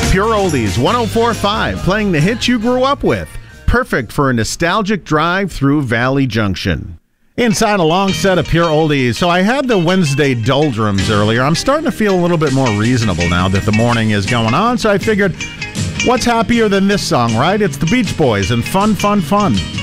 Pure Oldies 104.5, playing the hits you grew up with. Perfect for a nostalgic drive through Valley Junction. Inside a long set of Pure Oldies. So I had the Wednesday doldrums earlier. I'm starting to feel a little bit more reasonable now that the morning is going on. So I figured, what's happier than this song, right? It's the Beach Boys and Fun, Fun, Fun.